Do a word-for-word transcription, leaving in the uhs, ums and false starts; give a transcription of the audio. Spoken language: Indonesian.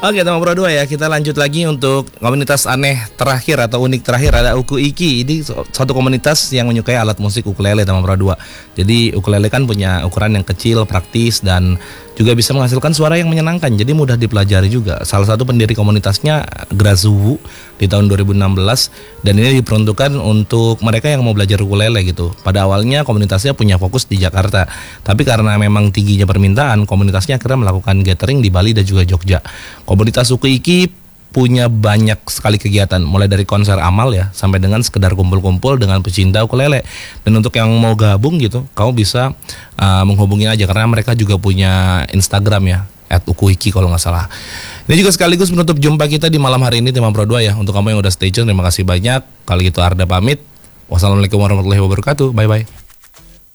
Oke, teman Pro dua ya, kita lanjut lagi untuk komunitas aneh terakhir atau unik terakhir, ada Uku Iki. Ini suatu komunitas yang menyukai alat musik ukulele, teman Pro dua. Jadi ukulele kan punya ukuran yang kecil, praktis, dan juga bisa menghasilkan suara yang menyenangkan. Jadi mudah dipelajari juga. Salah satu pendiri komunitasnya Grazuwu di tahun dua ribu enam belas, dan ini diperuntukkan untuk mereka yang mau belajar ukulele gitu. Pada awalnya komunitasnya punya fokus di Jakarta, tapi karena memang tingginya permintaan, komunitasnya akhirnya melakukan gathering di Bali dan juga Jogja. Komunitas Uku Iki punya banyak sekali kegiatan, mulai dari konser amal ya, sampai dengan sekedar kumpul-kumpul dengan pecinta ukulele. Dan untuk yang mau gabung gitu, kamu bisa uh, menghubungi aja, karena mereka juga punya Instagram ya, at uku iki kalau nggak salah. Ini juga sekaligus menutup jumpa kita di malam hari ini, Teman Pro dua ya. Untuk kamu yang udah stay tune, terima kasih banyak. Kali itu Arda pamit. Wassalamualaikum warahmatullahi wabarakatuh. Bye bye.